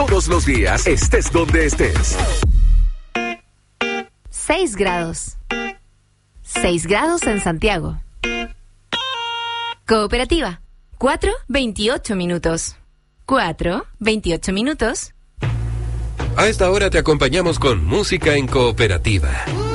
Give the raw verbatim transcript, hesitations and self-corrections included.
Todos los días, estés donde estés. seis grados. seis grados en Santiago. Cooperativa. cuatro, veintiocho minutos. cuatro, veintiocho minutos. A esta hora te acompañamos con música en Cooperativa.